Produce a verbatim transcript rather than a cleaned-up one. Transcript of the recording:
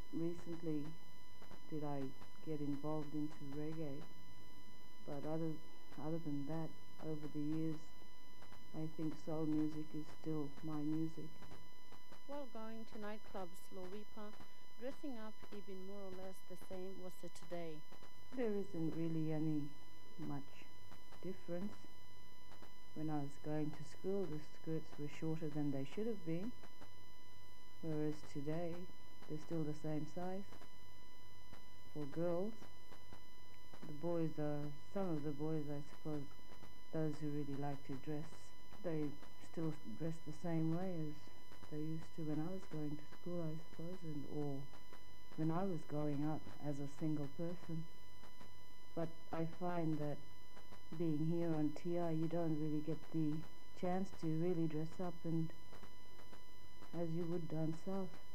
recently did I get involved into reggae, but other other than that, over the years, I think soul music is still my music. While going to nightclubs, Lowipa, dressing up even more or less the same was it today? There isn't really any much difference. When I was going to school, the skirts were shorter than they should have been, whereas today they're still the same size. For girls, the boys are, some of the boys, I suppose, those who really like to dress, they still dress the same way as they used to when I was going to school, I suppose, and or when I was growing up as a single person. But I find that being here on T I, you don't really get the chance to really dress up and as you would down south.